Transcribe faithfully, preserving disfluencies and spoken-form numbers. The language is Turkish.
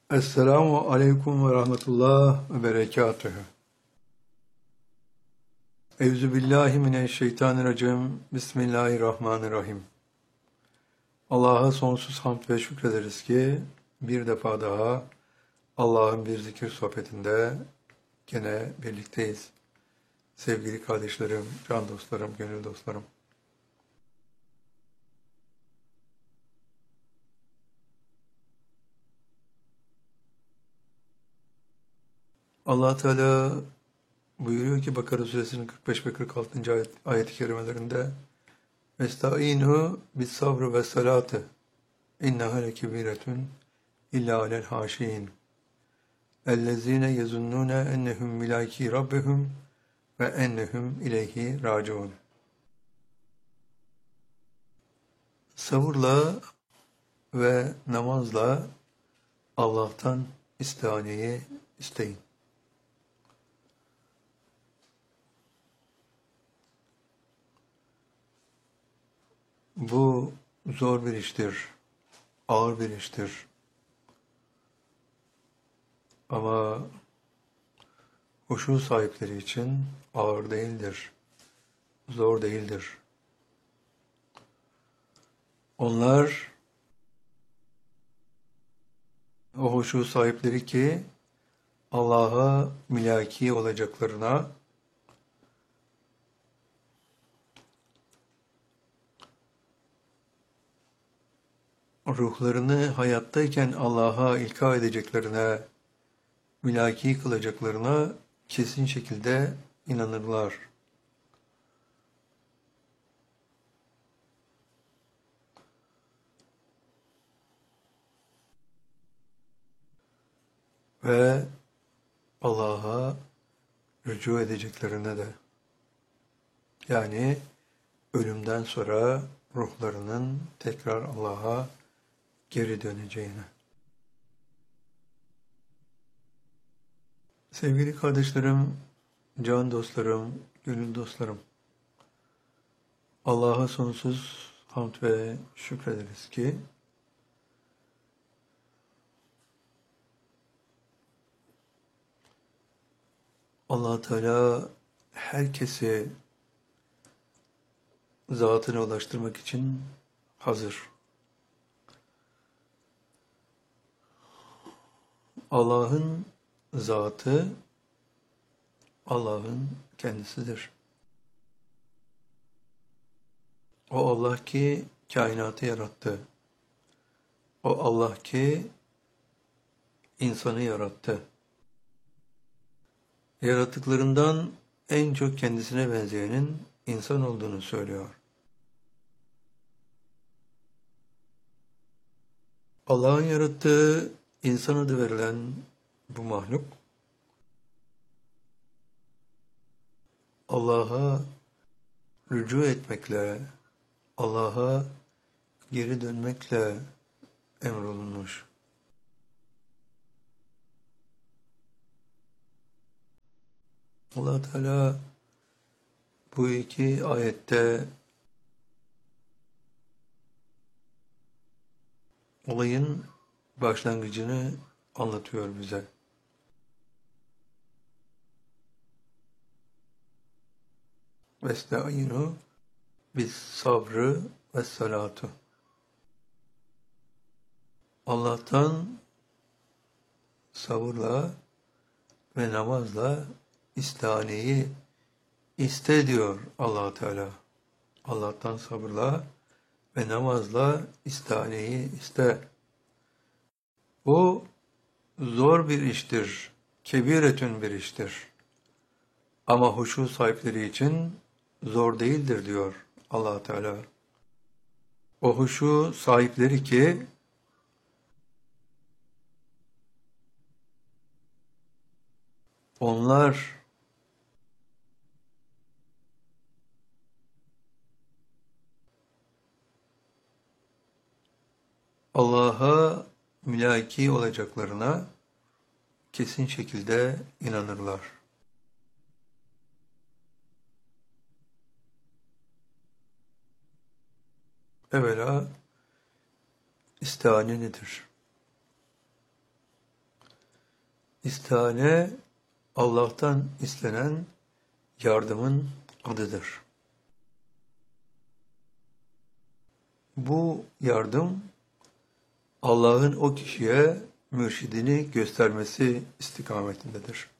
Esselamu aleyküm ve rahmetullah ve berekatühü. Evzu billahi mineşşeytanirracim. Bismillahirrahmanirrahim. Allah'a sonsuz hamd ve şükrederiz ki bir defa daha Allah'ın bir zikir sohbetinde gene birlikteyiz. Sevgili kardeşlerim, can dostlarım, gönül dostlarım. Allah Teala buyuruyor ki Bakara suresinin kırk beş ve kırk altıncı ayet, ayet-i kerimelerinde Estaizu bis sabrı ve salatı inneha lekebiretun illa alel haşin ellezine yezunnune ennehum milaki rabbihum ve ennehum ileyhi raciun. Sabırla ve namazla Allah'tan istihaneyi isteyin. Bu zor bir iştir, ağır bir iştir. Ama huşu sahipleri için ağır değildir, zor değildir. Onlar o huşu sahipleri ki Allah'a milaki olacaklarına, ruhlarını hayattayken Allah'a ilka edeceklerine, milaki kılacaklarına kesin şekilde inanırlar. Ve Allah'a rücu edeceklerine de, yani ölümden sonra ruhlarının tekrar Allah'a geri döneceğine. Sevgili kardeşlerim, can dostlarım, gönül dostlarım, Allah'a sonsuz hamd ve şükrederiz ki Allah Teala herkesi zatına ulaştırmak için hazır. Allah'ın zatı Allah'ın kendisidir. O Allah ki kainatı yarattı. O Allah ki insanı yarattı. Yaratıklarından en çok kendisine benzeyenin insan olduğunu söylüyor. Allah'ın yarattığı insan adı verilen bu mahluk, Allah'a rücu etmekle, Allah'a geri dönmekle emrolunmuş. Allah Teala bu iki ayette olayın başlangıcını anlatıyor bize. Vesta'inu bis sabrı ve salatu. Allah'tan sabırla ve namazla istihaneyi iste diyor Allah Teala. Allah'tan sabırla ve namazla istihaneyi iste. Bu zor bir iştir, kebiretün bir iştir. Ama huşu sahipleri için zor değildir diyor Allah Teala. O huşu sahipleri ki onlar Allah'a mülaki olacaklarına kesin şekilde inanırlar. Evvela istihane nedir? İstihane, Allah'tan istenen yardımın adıdır. Bu yardım, Allah'ın o kişiye mürşidini göstermesi istikametindedir.